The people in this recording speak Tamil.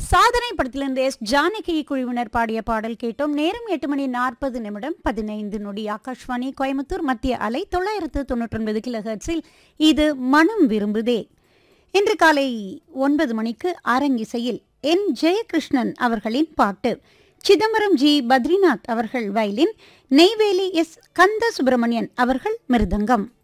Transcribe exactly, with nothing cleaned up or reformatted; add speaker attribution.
Speaker 1: சாதனை படத்திலிருந்து எஸ் ஜானகி குழுவினர் பாடிய பாடல் கேட்டோம். நேரம் எட்டு மணி நாற்பது நிமிடம் பதினைந்து நொடி. ஆகாஷ்வாணி கோயம்புத்தூர் மத்திய அலை தொள்ளாயிரத்து தொன்னூற்றி ஒன்பது கிலோஹெர்ட்ஸில் இது மனம் விரும்புதே. இன்று காலை ஒன்பது மணிக்கு அரங்கிசையில் என் ஜெயகிருஷ்ணன் அவர்களின் பாட்டு, சிதம்பரம் ஜி பத்ரிநாத் அவர்கள் வயலின், நெய்வேலி எஸ் கந்த சுப்பிரமணியன் அவர்கள் மிருதங்கம்.